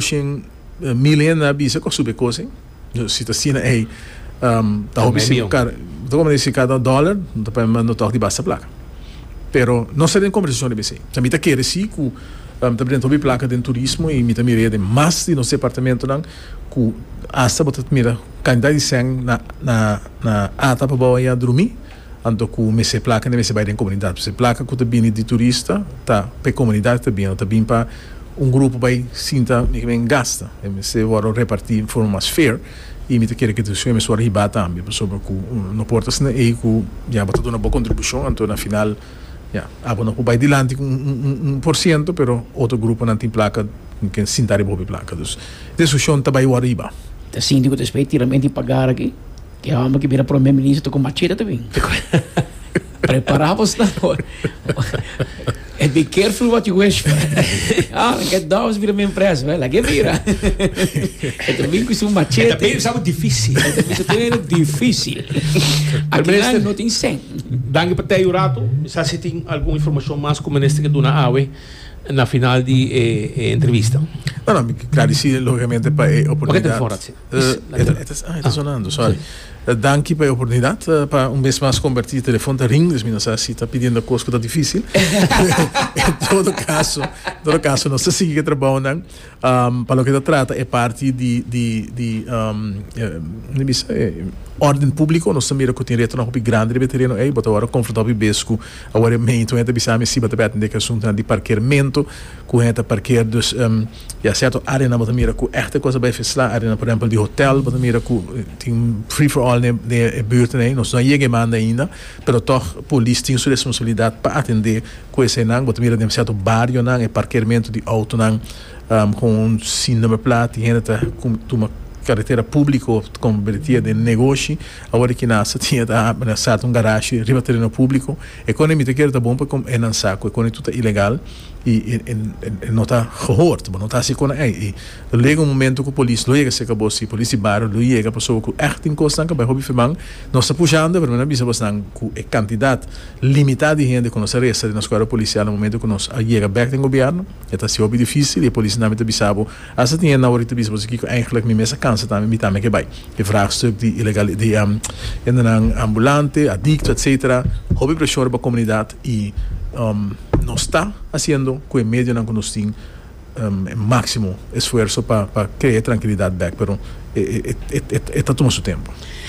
mil na bisa com subir coisa. Se está assim é um, tá observando cara tô como disse cada dólar não tá para mandar toque de baixa placa pero não se tem conversação de B C também tá querer se que um, tá dentro de placa de turismo e me tá mira de mais de nosso departamento não que hasta botar mira quantidade de sangue na na na ata para boa ia dormir anto que me se placa nem me se vai em comunidade se placa que tá vindo de turista tá para comunidade tá bem tá bem para um grupo vai sinta que bem gasta e se vão repartir de forma mais fair e me quer que tu se me sua riba também sobre que no porta se e que já botou uma boa contribuição então na final já a não vai dilante com um, um por cento pero outro grupo não tem placa que sinta riba placa dus discussão tá vai riba tá síndico respectivamente pagar aqui que a alma que vira para o ministro com machete também preparava-se na hora and be careful what you wish for. Ah, get dollars vira minha empresa, velho. Aqui vira. Eu também com um machete. É também sabe difícil. É também difícil. Aqui lá não tem cem. Dangue para ter o rato. Se tem alguma informação mais como neste que dona Awe na final de eh, eh, entrevista. Não, não, claro, sim, logicamente para a oportunidade. O que é está sonando, sorry. Dank para a oportunidade para um mês mais convertir o telefone a ring, não sei se está pedindo coisa que está difícil. Em todo caso, em todo caso, não sei se que trabalham um, para o que está trata é parte de de de um, é, ordem público, nós também que tem retorno muito grande de veterano, é botar agora confortável besco, agora meio então bisa me se bota bem de que assunto de parqueamento, com esta parquear dos um, ja certo área na botar mira com esta coisa bem fez lá, área por exemplo de hotel, botar mira com tem free for all de buurt nee, nós não chegamos ainda, pero toch polícia tem sua responsabilidade para atender com esse não, botar mira de certo bairro não, é parqueamento de auto não, um, com um sim número plata, e ainda com uma carretera pública convertida de negócio, agora que nasce tinha um garagem, riba terreno público, e quando a gente quer tá bom para é não saco, e quando tudo é ilegal e, e, e não está gehoord, não está assim com é e chega um momento que a polícia chega se acabou se polícia bar chega pessoa que echt em costa que vai hobby firmang, nós está puxando, mas não bisa bastante com a quantidade limitada de gente que nós resta na escola policial no momento que nós chega back no governo, é se hobby difícil e a polícia não me bisabo, essa tinha na hora de bisabo que eigenlijk me mesa cansa também me também que vai, que vraagstuk de ilegal de um, ambulante, adicto, etcétera, hobby pressure para a comunidade e um, não está fazendo com o meio não que nós temos um, máximo esforço para para criar tranquilidade back, pero é é tá tomando seu tempo.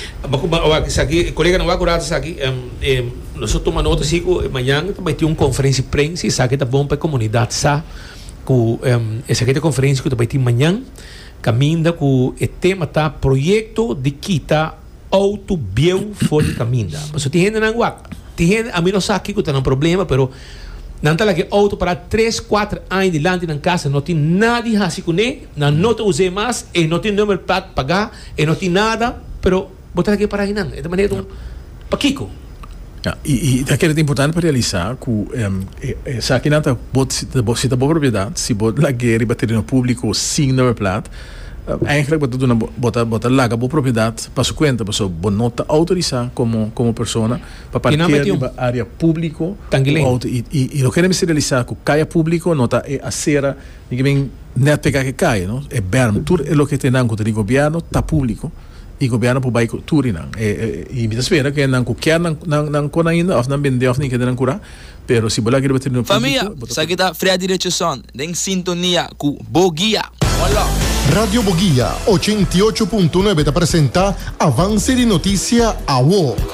Aqui, colega não vai curar isso aqui. Nós tomamos nota assim que amanhã vai ter uma conferência de imprensa, isso aqui tá bom para a comunidade, sabe? Com essa aqui é a conferência que vai ter amanhã, caminha com o tema tá projeto de quita auto bio for caminha. Mas tem gente não guac, tem gente a mim não sabe que tá um problema, pero não tá lá que auto para três, quatro anos de lá na casa não tem nada de assim com ele, não nota usei mais, e não tem número para pagar, e não tem nada, pero botar aqui para aí não, é de maneira um paquico. Ja, e, e aquilo é importante para realizar que um, é, se aqui não está se tá boa propriedade, se botar lá guerra e bater no público sem número plata, eigenlijk botar uma botar botar lá boa propriedade para sua conta, para sua bonota autorizar como como pessoa para parquear na área público e e e o que queremos realizar que caia público nota é a cera ninguém net pegar que cai, não é berm tudo é o que tem na conta do governo tá público e o governo por baixo tudo não é e me espera que não qualquer não não não ainda ou não vender ou nem que não curar pero se bolar que bater no família sa kita freia direção em sintonia com Boguia. Olá. Radio Boguia ochenta e oito ponto nove te apresenta Avance de Notícia A W O.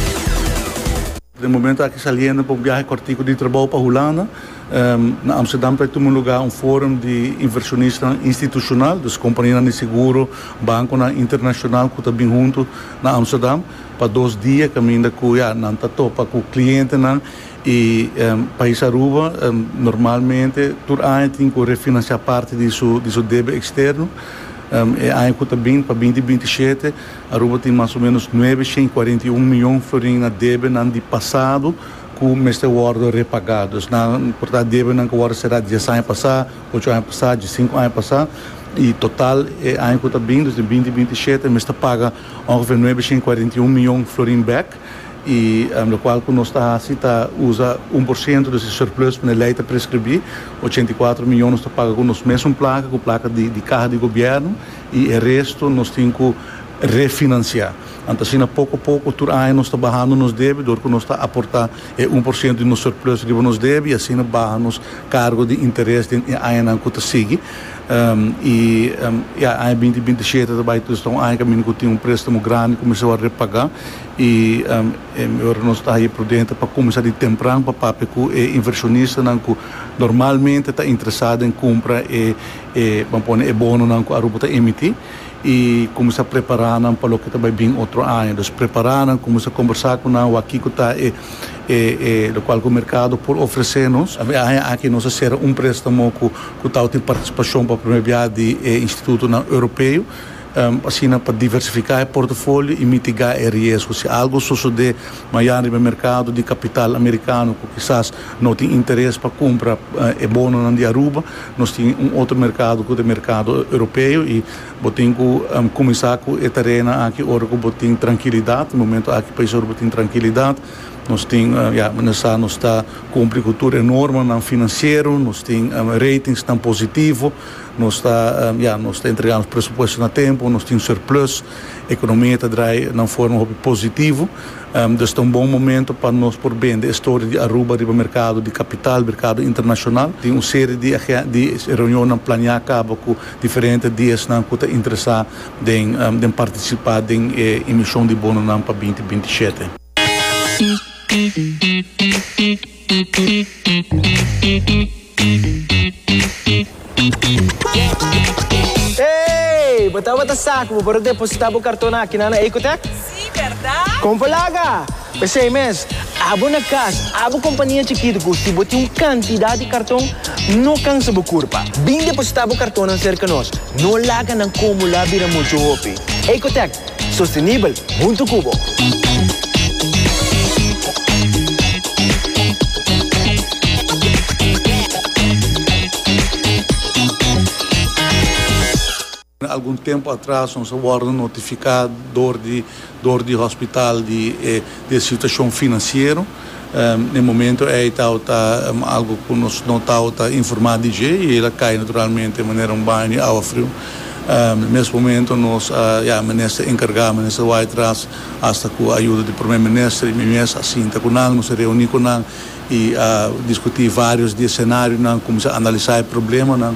De momento aqui saliendo para um viagem cortico de trabalho para Holanda. Um, na Amsterdam tem um lugar um fórum de inversionista institucional, das companhias de seguro, banco na internacional que também junto na Amsterdam para dois dias caminhando com já não tá topa com o cliente não e um, país Aruba um, normalmente todo ano tem que refinanciar parte de seu de seu débito externo. Um, e aí que também para vinte e vinte e sete Aruba tem mais ou menos novecentos e quarenta e um milhões de florins na débito no ano passado com o mês de guarda repagados. Na portanto débito não guarda será de dez anos passar, oito anos passar, de cinco anos passar e total é aí que também desde vinte e vinte e sete mês paga ongeveer novecentos e quarenta e um milhões de florins back e um, no qual nós está assim tá usa um por cento desse surplus para a lei prescrever oitenta e quatro milhões está paga com nós mesmo placa com placa de de carro de governo e o resto nós temos que refinanciar. Então, assim, pouco a pouco, tudo aí nós está barrando nos débitos, que nós está aportar é um por cento de nos surplus que nos deve, e assim barramos cargo de interesse de aí não que sigue. Um, e um, aí vinte e vinte e sete também estão aí caminho que tem um préstamo grande começou a repagar e um, nós está aí prudente para começar de temprano para papai que é inversionista não que normalmente está interessado em compra e e vamos pôr é bono não que a Aruba está emitir e começar a preparar não para o que também vem outro ano, então preparar não começar a conversar com não aqui que está é é do qual o mercado por oferecer-nos aqui nós ser um préstamo que que está tem participação para a primeira viagem de Instituto Europeu um, assim para diversificar o portfólio e mitigar o risco. Se algo suceder maior no mercado de capital americano que quizás não tem interesse para comprar uh, é bono de Aruba, nós temos um outro mercado que é o mercado europeu e temos que um, começar com a terreno aqui agora que tem tranquilidade, no momento aqui o país Aruba tem tranquilidade. Nós temos, uh, yeah, nós está com uma agricultura enorme no financeiro, nós temos um, ratings tão positivos, nós está, um, yeah, nós está entregando pressupostos no tempo, nós temos surplus, a economia está de uma forma positiva. Um, este é um bom momento para nós por bem a história de Aruba, do mercado de capital, mercado internacional. Tem uma série de, de reuniões planeadas com diferentes dias que estão interessados em, um, em participar da eh, emissão de bono para vinte e vinte e sete. Hey, bata-bata saco, para depositar o cartão aqui na Ecotec? Sim, verdade? Compalaga! Pensei, mes, abo na casa, abo companhia chiquita, se botar uma quantidade de cartão, não cansa a curva. Bem depositar o cartão na cerca nós, não laga não como lá vira muito hopi. Ecotec, sustentável, muito cubo. Algum tempo atrás, nós fomos notificados de dor de hospital de, de situação financeira. Um, no momento, é tá, tá, um, algo que nós não está informado de e ela cai naturalmente de maneira um banho água frio. Um, nesse momento, nós, uh, yeah, ministro encarregamos, ministro vai atrás, hasta com a ajuda do primeiro-ministro e ministro, assim, tá com nós, nos reunimos com nós e uh, discutir vários de cenários, não, começar a analisar o problema, não,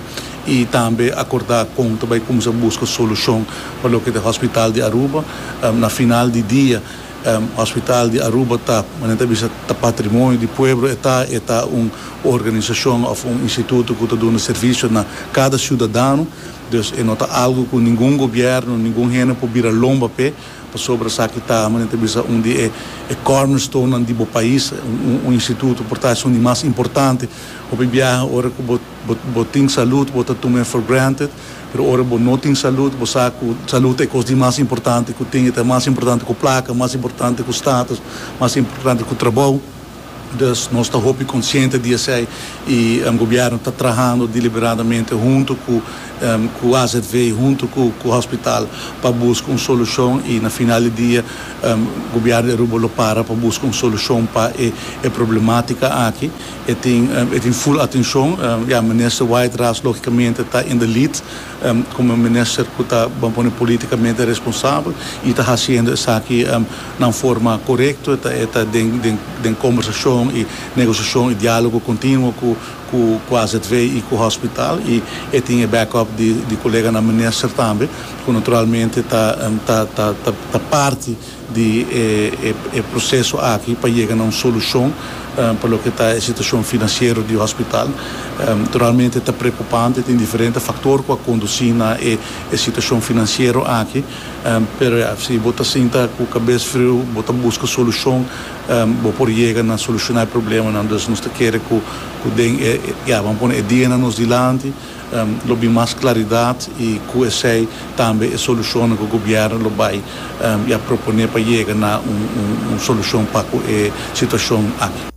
e também acordar com também como se busca solução para o que é o Hospital de Aruba. Um, na final de dia, o um, Hospital de Aruba está tá patrimônio do povo, está está uma organização ou um instituto que está dando serviço na cada cidadão. Então, é não está algo que nenhum governo, nenhum reino pode vir a lomba pé sobre essa que está onde é é cornerstone do país, um, um instituto portanto onde mais importante o viajar ora que botin saúde bota tomar for granted, pero ora bo não tem saúde, bo saco saúde é coisa mais importante que tem, é mais importante que placa, mais importante que status, mais importante que trabalho. Dus nós estamos conscientes disso e o governo está trabalhando deliberadamente junto com um, com o A Z V, junto com, com o hospital para buscar uma solução e na final do dia um, o governo de Aruba para para buscar uma solução para a, a problemática aqui e tem, um, tem full atenção. Um, ja, o ministro Whitehouse logicamente está in the lead um, como ministro que está politicamente responsável e está fazendo isso aqui um, na forma correta, está, está em conversação e negociação e diálogo contínuo com, com, com a A Z V e com o hospital e, e tem backup de, de colega na ministra também, que naturalmente está tá, tá, tá, tá parte do é, é, processo aqui para chegar a uma solução um, para o que está a situação financeira do hospital. Um, naturalmente está preocupante, tem diferentes fatores que conduzem a, a situação financeira aqui, mas um, se você sinta com a cabeça frio, você busca solução, um, você pode chegar a solucionar o problema, então nós queremos que, que é, é, vamos pôr a dia nos dilante, um, lobi mais claridade e que essa também é a solução que o governo vai um, propor para chegar a uma um, solução para a situação aqui.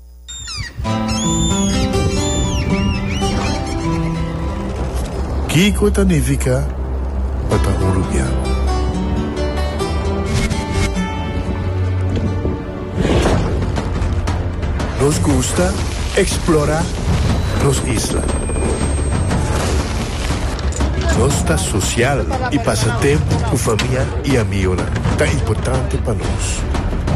Kiko significa Patagonia. Nos gusta explorar las islas. Nossa social e passatempo com família e amigos é importante para nós.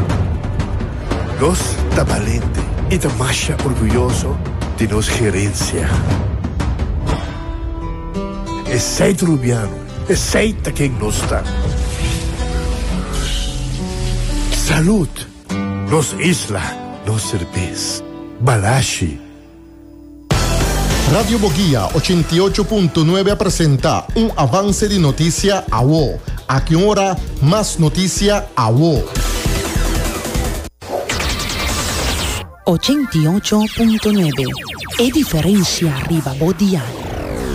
Nós está valente e está mais orgulhoso de nossa gerência. É seito rubiano, é seita quem nós está. Saúde, nos isla, nos cerveza, balashi. Radio Boguía ochenta y ocho punto nueve presenta un avance de noticia a vos. A qué hora más noticia a vos. ochenta y ocho punto nueve. E diferencia arriba Bodial.